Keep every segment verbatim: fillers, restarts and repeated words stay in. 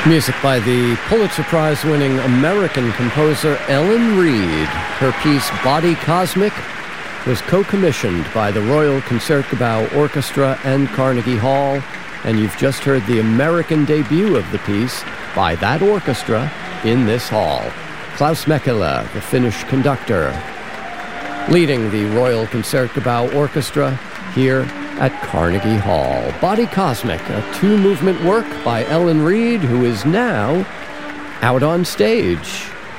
Music by the Pulitzer Prize-winning American composer Ellen Reid. Her piece, Body Cosmic, was co-commissioned by the Royal Concertgebouw Orchestra and Carnegie Hall, and you've just heard the American debut of the piece by that orchestra in this hall. Klaus Mäkelä, the Finnish conductor, leading the Royal Concertgebouw Orchestra here at Carnegie Hall. Body Cosmic, a two-movement work by Ellen Reid, who is now out on stage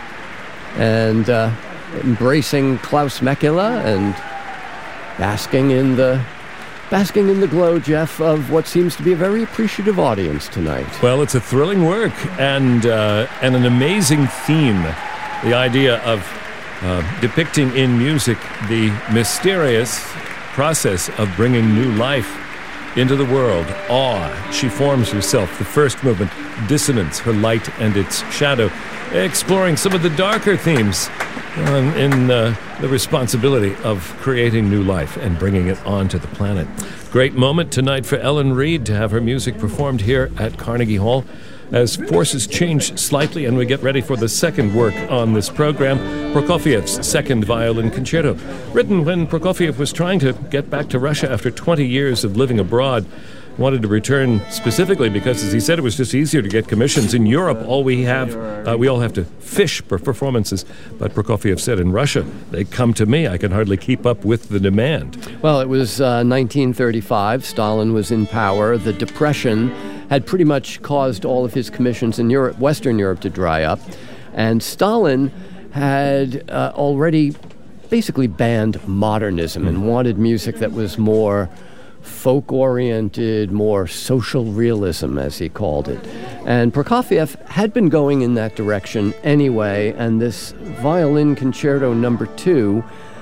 and uh, embracing Klaus Mäkelä and basking in the basking in the glow, Jeff, of what seems to be a very appreciative audience tonight. Well, it's a thrilling work and uh, and an amazing theme. The idea of uh, depicting in music the mysterious process of bringing new life into the world. Awe. She forms herself. The first movement, dissonance, her light and its shadow, exploring some of the darker themes um, in uh, the responsibility of creating new life and bringing it onto the planet. Great moment tonight for Ellen Reid to have her music performed here at Carnegie Hall. As forces change slightly and we get ready for the second work on this program, Prokofiev's Second Violin Concerto. Written when Prokofiev was trying to get back to Russia after twenty years of living abroad. Wanted to return specifically because, as he said, it was just easier to get commissions. In Europe, all we have, uh, we all have to fish for performances. But Prokofiev said in Russia, they come to me. I can hardly keep up with the demand. Well, it was uh, nineteen thirty-five. Stalin was in power. The Depression had pretty much caused all of his commissions in Europe, Western Europe, to dry up. And Stalin had uh, already basically banned modernism mm. and wanted music that was more folk-oriented, more social realism, as he called it. And Prokofiev had been going in that direction anyway, and this Violin Concerto number two